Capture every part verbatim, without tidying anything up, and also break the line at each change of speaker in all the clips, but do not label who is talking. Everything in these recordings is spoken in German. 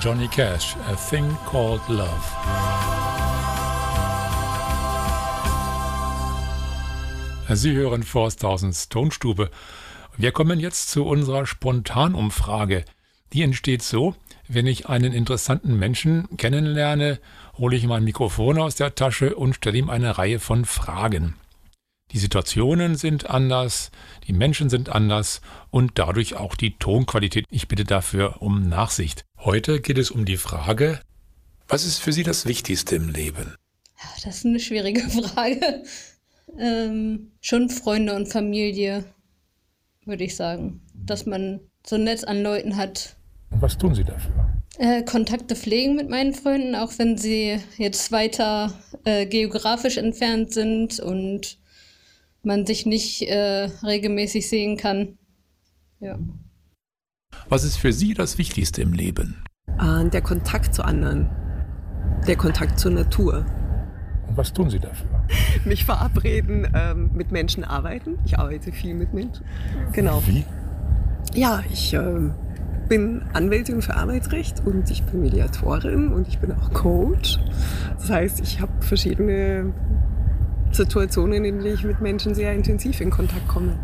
Johnny Cash, A Thing Called Love. Sie hören Forsthausens Tonstube. Wir kommen jetzt zu unserer Spontanumfrage. Die entsteht so: Wenn ich einen interessanten Menschen kennenlerne, hole ich mein Mikrofon aus der Tasche und stelle ihm eine Reihe von Fragen. Die Situationen sind anders, die Menschen sind anders und dadurch auch die Tonqualität. Ich bitte dafür um Nachsicht. Heute geht es um die Frage: Was ist für Sie das Wichtigste im Leben?
Das ist eine schwierige Frage. Ähm, schon Freunde und Familie, würde ich sagen. Dass man so ein Netz an Leuten hat.
Und was tun Sie dafür?
Äh, Kontakte pflegen mit meinen Freunden, auch wenn sie jetzt weiter äh, geografisch entfernt sind und man sich nicht äh, regelmäßig sehen kann. Ja.
Was ist für Sie das Wichtigste im Leben?
Äh, der Kontakt zu anderen. Der Kontakt zur Natur.
Und was tun Sie dafür?
Mich verabreden, ähm, mit Menschen arbeiten. Ich arbeite viel mit Menschen. Genau.
Wie?
Ja, ich äh, bin Anwältin für Arbeitsrecht und ich bin Mediatorin und ich bin auch Coach. Das heißt, ich habe verschiedene Situationen, in denen ich mit Menschen sehr intensiv in Kontakt komme.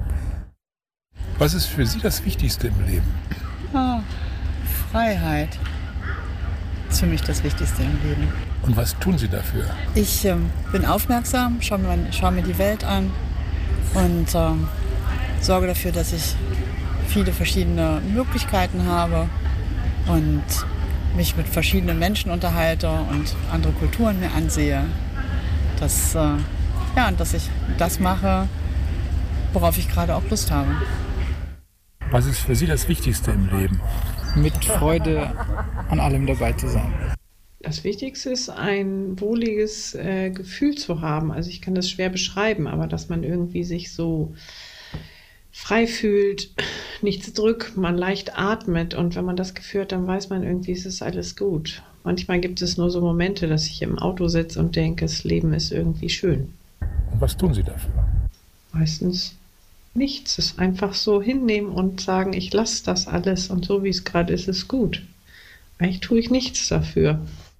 Was ist für Sie das Wichtigste im Leben?
Ah, Freiheit ist für mich das Wichtigste im Leben.
Und was tun Sie dafür?
Ich ähm, bin aufmerksam, schaue mir, schau mir die Welt an und ähm, sorge dafür, dass ich viele verschiedene Möglichkeiten habe und mich mit verschiedenen Menschen unterhalte und andere Kulturen mir ansehe. Dass, äh, ja, dass ich das mache, worauf ich gerade auch Lust habe.
Was ist für Sie das Wichtigste im Leben?
Mit Freude an allem dabei zu sein.
Das Wichtigste ist, ein wohliges äh, Gefühl zu haben. Also ich kann das schwer beschreiben, aber dass man irgendwie sich so frei fühlt, nichts drückt, man leicht atmet und wenn man das Gefühl hat, dann weiß man irgendwie, es ist alles gut. Manchmal gibt es nur so Momente, dass ich im Auto sitze und denke, das Leben ist irgendwie schön.
Und was tun Sie dafür?
Meistens nichts. Es einfach so hinnehmen und sagen, ich lasse das alles und so wie es gerade ist, ist gut. Eigentlich tue ich nichts dafür.